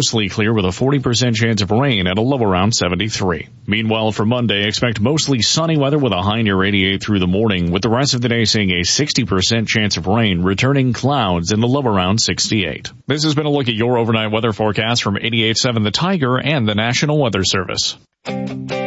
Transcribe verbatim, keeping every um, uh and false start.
mostly clear with a forty percent chance of rain at a low around seventy-three. Meanwhile, for Monday, expect mostly sunny weather with a high near eighty-eight through the morning, with the rest of the day seeing a sixty percent chance of rain, returning clouds in the low around sixty-eight. This has been a look at your overnight weather forecast from eighty-eight point seven The Tiger and the National Weather Service.